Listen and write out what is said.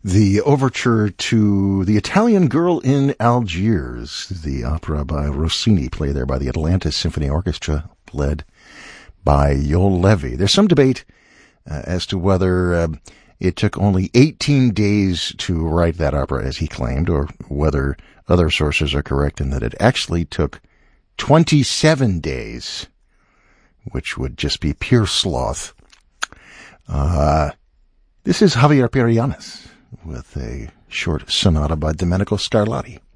The overture to The Italian Girl in Algiers, the opera by Rossini, played there by the Atlanta Symphony Orchestra, led by Joel Levy. There's some debate as to whether it took only 18 days to write that opera, as he claimed, or whether other sources are correct in that it actually took 27 days, which would just be pure sloth. This is Javier Perianes with a short sonata by Domenico Scarlatti.